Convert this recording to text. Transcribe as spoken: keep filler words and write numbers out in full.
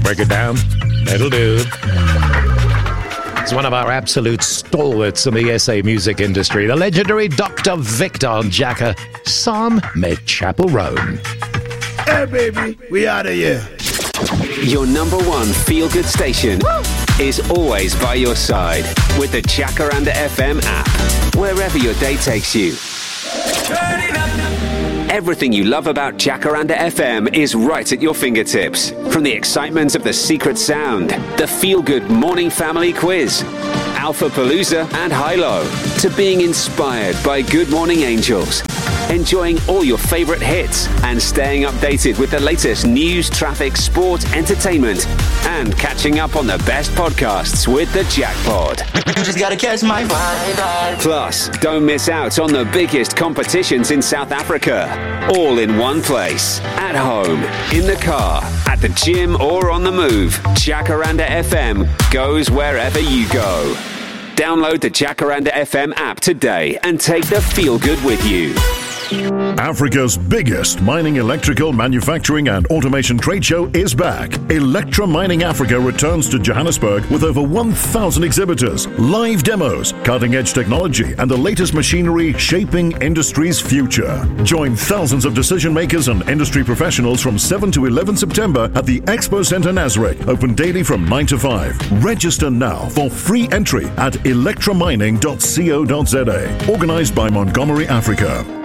Break it down. It'll do. It's one of our absolute stalwarts in the S A music industry, the legendary Doctor Victor Njaka, Sam met Chapel Roan. Hey, baby, we out of here. Your number one feel-good station Woo! Is always by your side with the Jacaranda F M app, wherever your day takes you. Turn it up. Everything you love about Jacaranda F M is right at your fingertips. From the excitement of the secret sound, the feel-good morning family quiz, Alpha Palooza and Hilo, to being inspired by Good Morning Angels, enjoying all your favorite hits and staying updated with the latest news, traffic, sport, entertainment, and catching up on the best podcasts with the Jackpod. You just gotta catch my vibe. Plus, don't miss out on the biggest competitions in South Africa, all in one place, at home, in the car, at the gym, or on the move. Jacaranda F M goes wherever you go. Download the Jacaranda F M app today and take the feel good with you. Africa's biggest mining, electrical, manufacturing and automation trade show is back. Electra Mining Africa returns to Johannesburg with over one thousand exhibitors, live demos, cutting-edge technology and the latest machinery shaping industry's future. Join thousands of decision makers and industry professionals from seventh to eleventh September at the Expo Center Nasrec, open daily from nine to five. Register now for free entry at electra mining dot co dot za. Organized by Montgomery Africa.